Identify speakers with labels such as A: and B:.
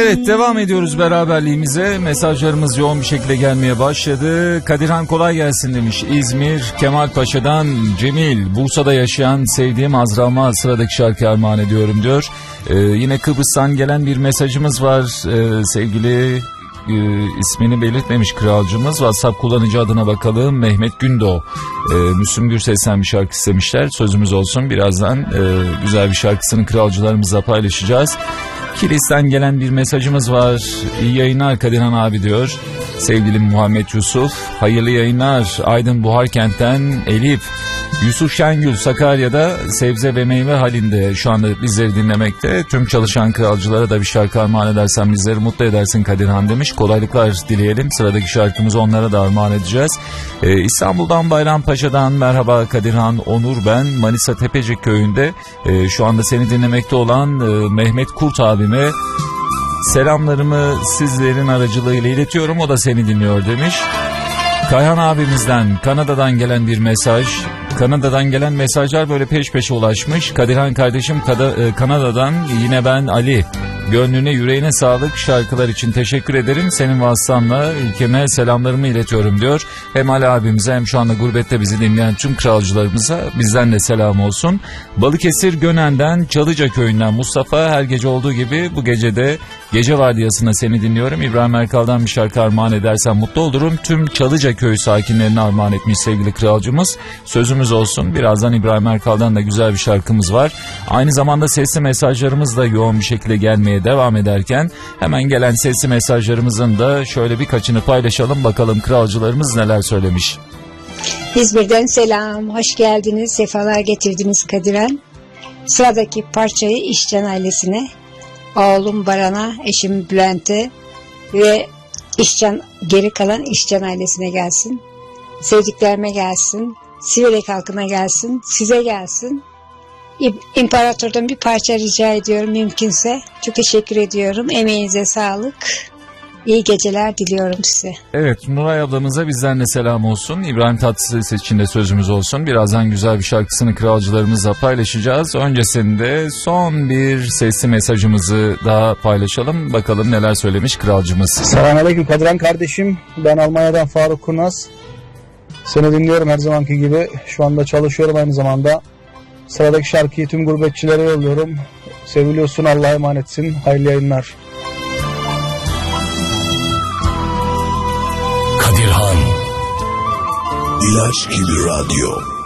A: Evet, devam ediyoruz beraberliğimize. Mesajlarımız yoğun bir şekilde gelmeye başladı. Kadirhan kolay gelsin demiş. İzmir Kemalpaşa'dan Cemil. Bursa'da yaşayan sevdiğim Azra'ma sıradaki şarkı armağan ediyorum diyor. Yine Kıbrıs'tan gelen bir mesajımız var. Sevgili ismini belirtmemiş kralcımız. WhatsApp kullanıcı adına bakalım. Mehmet Gündoğ. Müslüm Gürses'ten bir şarkı istemişler. Sözümüz olsun. Birazdan güzel bir şarkısını kralcılarımızla paylaşacağız. Kilis'ten gelen bir mesajımız var. İyi yayınlar Kadirhan abi diyor. Sevgili Muhammed Yusuf. Hayırlı yayınlar. Aydın Buharkent'ten Elif. Yusuf Şengül Sakarya'da sebze ve meyve halinde şu anda bizleri dinlemekte. Tüm çalışan kralcılara da bir şarkı armağan edersen bizleri mutlu edersin Kadirhan demiş. Kolaylıklar dileyelim. Sıradaki şarkımızı onlara da armağan edeceğiz. İstanbul'dan Bayrampaşa'dan merhaba Kadirhan, Onur ben. Manisa Tepecik köyünde şu anda seni dinlemekte olan Mehmet Kurt abime selamlarımı sizlerin aracılığıyla iletiyorum. O da seni dinliyor demiş. Kayhan abimizden Kanada'dan gelen bir mesaj. Kanada'dan gelen mesajlar böyle peş peşe ulaşmış. Kadirhan kardeşim Kanada'dan yine ben Ali. Gönlüne yüreğine sağlık, şarkılar için teşekkür ederim. Senin vasıtanla ülkeme selamlarımı iletiyorum diyor. Hem Ali abimize hem şu anda gurbette bizi dinleyen tüm kralcılarımıza bizden de selam olsun. Balıkesir Gönen'den Çalıca köyünden Mustafa, her gece olduğu gibi bu gece de gece vardiyasında seni dinliyorum. İbrahim Erkal'dan bir şarkı armağan edersen mutlu olurum. Tüm Çalıca köyü sakinlerine armağan etmiş sevgili kralcımız. Sözümüz olsun. Birazdan İbrahim Erkal'dan da güzel bir şarkımız var. Aynı zamanda sesli mesajlarımız da yoğun bir şekilde gelmeye devam ederken hemen gelen sesli mesajlarımızın da şöyle birkaçını paylaşalım, bakalım kralcılarımız neler söylemiş.
B: İzmir'den selam, hoş geldiniz, sefalar getirdiniz Kadirhan. Sıradaki parçayı İşcan ailesine, oğlum Baran'a, eşim Bülent'e ve geri kalan İşcan ailesine gelsin. Sevdiklerime gelsin, Siverek halkına gelsin, size gelsin. İmparator'dan bir parça rica ediyorum mümkünse. Çok teşekkür ediyorum. Emeğinize sağlık. İyi geceler diliyorum size.
A: Evet, Nuray ablamıza bizden de selam olsun. İbrahim Tatlıses için de sözümüz olsun. Birazdan güzel bir şarkısını kralcılarımızla paylaşacağız. Öncesinde son bir sesli mesajımızı daha paylaşalım. Bakalım neler söylemiş kralcımız.
C: Selamünaleyküm Kadirhan kardeşim. Ben Almanya'dan Faruk Kurnaz. Seni dinliyorum her zamanki gibi. Şu anda çalışıyorum aynı zamanda. Sıradaki şarkıyı tüm gurbetçilere yolluyorum. Seviliyorsun, Allah'a emanetsin. Hayırlı yayınlar.
D: Kadirhan İlaç gibi radyo.